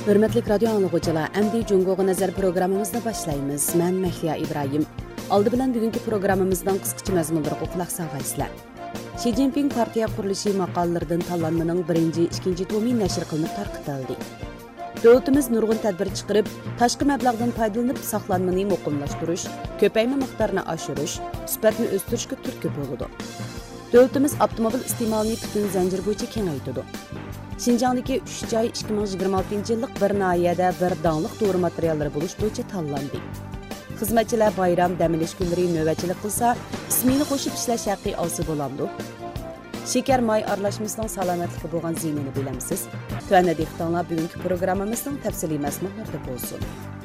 Hürmetli radyo anlıqıcılar, əmdi Cungoğa Nazar programımızda başlayımız. Mən Məhliya İbrahim. Aldı bilan bugünkü programımızdan qısqacha məzmunlarga qulaq salğaysızlar. Xi Jinping partiya qurilishi maqolalaridan tanlanmaning 1-2 tomi nashr qilinib tarqatildi. Dövlətimiz nurg'un tadbir chiqarib, tashqi mablag'dan foydalanib saqlanmani muqimlashtirish, ko'payma miqdorini oshirish, sifatni o'stirishga turtki bo'ladi. Dövlətimiz avtomobil iste'molini butun zanjir bo'yicha kengaytirdi. Şinjandagi 3 joy 2026-yillik bir nahiyada bir dağlıq doğru materialları buluş bo'yicha tanlandi. Xizmatchilar bayram dam olish kunlari navbatchilik qilsa, ismini qo'shib ishlash haqqi olsa bo'lamdi. Shekar may aralashmasining salomatligi bo'lgan ziyinini bilamsiz. Tuanda dehqonlar bugungi programmamizning tafsiliy mazmunlarida bo'lsin.